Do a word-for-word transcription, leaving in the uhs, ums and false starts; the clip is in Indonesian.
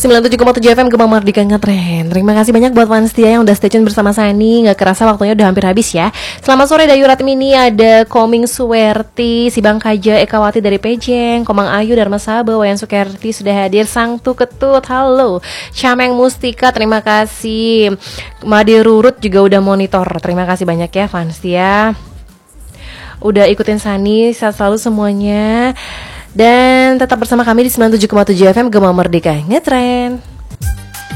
sembilan puluh tujuh koma tujuh F M Gemang Merdeka Ngetren. Terima kasih banyak buat fans setia yang udah stay tune bersama Sani. Gak kerasa waktunya udah hampir habis ya. Selamat sore Dayu Ratmini, ada Koming Suwerti, Sibang Kaja, Ekawati dari Pejeng, Komang Ayu, Dharma Saba, Wayan Sukerti sudah hadir, Sang Tu Ketut, halo. Cameng Mustika, terima kasih. Made Rurut juga udah monitor. Terima kasih banyak ya fans setia. Udah ikutin Sani, sehat selalu semuanya. Dan tetap bersama kami di sembilan puluh tujuh koma tujuh F M Gemang Merdeka Ngetren.